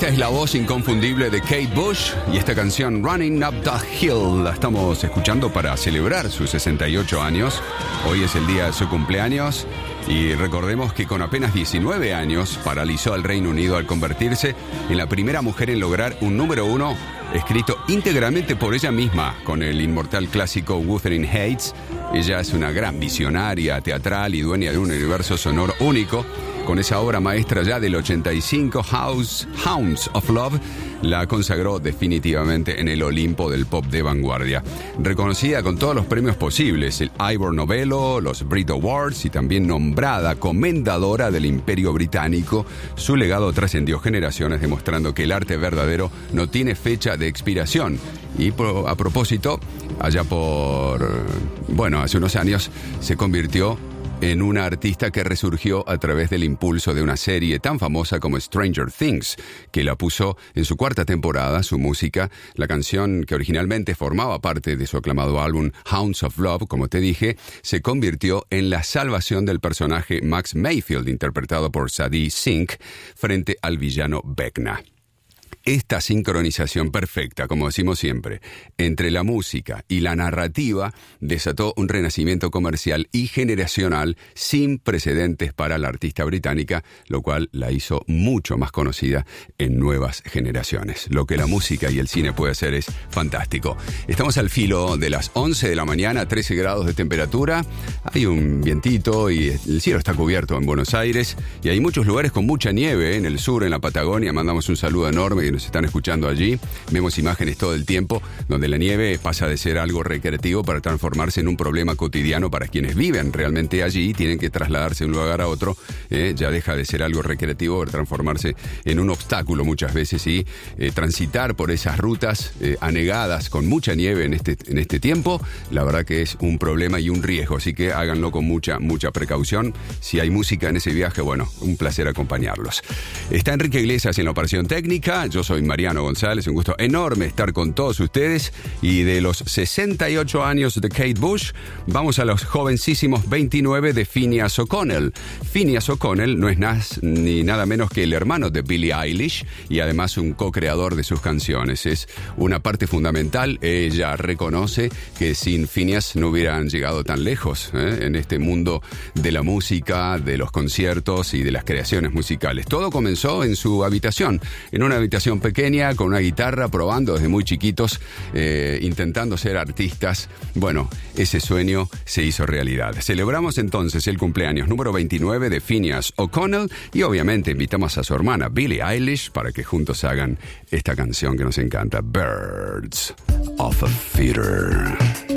Esta es la voz inconfundible de Kate Bush y esta canción Running Up the Hill la estamos escuchando para celebrar sus 68 años. Hoy es el día de su cumpleaños y recordemos que con apenas 19 años paralizó al Reino Unido al convertirse en la primera mujer en lograr un número 1 escrito íntegramente por ella misma con el inmortal clásico Wuthering Heights. Ella es una gran visionaria teatral y dueña de un universo sonoro único. Con esa obra maestra ya del 85, Hounds of Love, la consagró definitivamente en el Olimpo del pop de vanguardia. Reconocida con todos los premios posibles, el Ivor Novello, los Brit Awards y también nombrada comendadora del Imperio Británico, su legado trascendió generaciones demostrando que el arte verdadero no tiene fecha de expiración. Y a propósito, hace unos años se convirtió en una artista que resurgió a través del impulso de una serie tan famosa como Stranger Things, que la puso en su 4ª temporada. Su música, la canción que originalmente formaba parte de su aclamado álbum Hounds of Love, como te dije, se convirtió en la salvación del personaje Max Mayfield, interpretado por Sadie Sink, frente al villano Vecna. Esta sincronización perfecta, como decimos siempre, entre la música y la narrativa desató un renacimiento comercial y generacional sin precedentes para la artista británica, lo cual la hizo mucho más conocida en nuevas generaciones. Lo que la música y el cine puede hacer es fantástico. Estamos al filo de las 11 de la mañana, 13 grados de temperatura, hay un vientito y el cielo está cubierto en Buenos Aires y hay muchos lugares con mucha nieve en el sur, en la Patagonia. Mandamos un saludo enorme nos están escuchando allí. Vemos imágenes todo el tiempo donde la nieve pasa de ser algo recreativo para transformarse en un problema cotidiano para quienes viven realmente allí y tienen que trasladarse de un lugar a otro. Ya deja de ser algo recreativo para transformarse en un obstáculo muchas veces y transitar por esas rutas anegadas con mucha nieve en este tiempo, la verdad que es un problema y un riesgo, así que háganlo con mucha precaución. Si hay música en ese viaje, bueno, un placer acompañarlos. Está Enrique Iglesias en la operación técnica. Yo soy Mariano González, un gusto enorme estar con todos ustedes. Y de los 68 años de Kate Bush, vamos a los jovencísimos 29 de Finneas O'Connell. Finneas O'Connell no es ni nada menos que el hermano de Billie Eilish y además un co-creador de sus canciones. Es una parte fundamental. Ella reconoce que sin Finneas no hubieran llegado tan lejos en este mundo de la música, de los conciertos y de las creaciones musicales. Todo comenzó en su habitación, en una habitación pequeña, con una guitarra, probando desde muy chiquitos, intentando ser artistas. Bueno, ese sueño se hizo realidad. Celebramos entonces el cumpleaños número 29 de Finneas O'Connell y obviamente invitamos a su hermana Billie Eilish para que juntos hagan esta canción que nos encanta, Birds of a Feather.